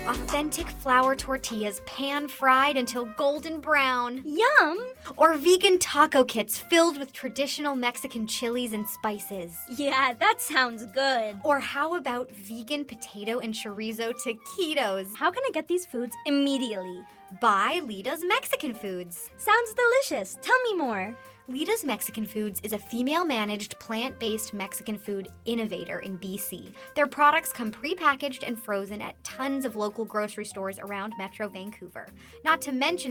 Authentic flour tortillas pan-fried until golden brown. Yum! Or vegan taco kits filled with traditional Mexican chilies and spices. Yeah, that sounds good. Or how about vegan potato and chorizo taquitos? How can I get these foods immediately? Buy Lida's Mexican Foods. Sounds delicious. Tell me more. Lida's Mexican Foods is a female-managed, plant-based Mexican food innovator in BC. Their products come pre-packaged and frozen at tons of local grocery stores around Metro Vancouver. Not to mention